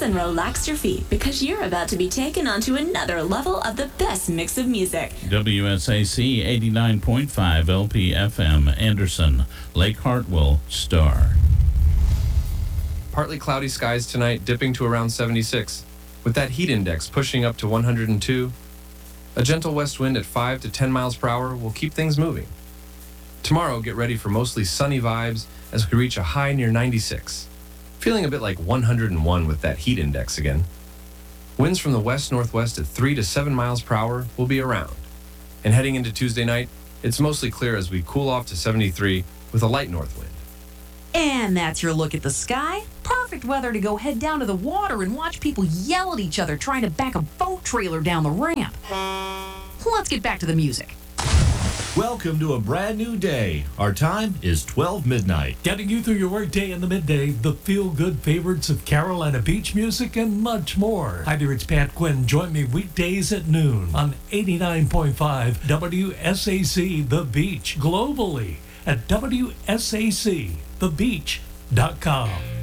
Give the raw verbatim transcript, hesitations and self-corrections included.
and relax your feet because you're about to be taken onto another level of the best mix of music. W S A C eighty-nine point five L P F M, Anderson, Lake Hartwell, Star. Partly cloudy skies tonight, dipping to around seventy-six, with that heat index pushing up to one hundred two. A gentle west wind at five to ten miles per hour will keep things moving. Tomorrow, get ready for mostly sunny vibes as we reach a high near ninety-six. Feeling a bit like one hundred one with that heat index again. Winds from the west-northwest at three to seven miles per hour will be around. And heading into Tuesday night, it's mostly clear as we cool off to seventy-three with a light north wind. And that's your look at the sky. Perfect weather to go head down to the water and watch people yell at each other trying to back a boat trailer down the ramp. Let's get back to the music. Welcome to a brand new day. Our time is twelve midnight. Getting you through your workday in the midday, the feel-good favorites of Carolina beach music, and much more. Hi there, it's Pat Quinn. Join me weekdays at noon on eighty-nine point five W S A C The Beach, globally at W S A C the beach dot com.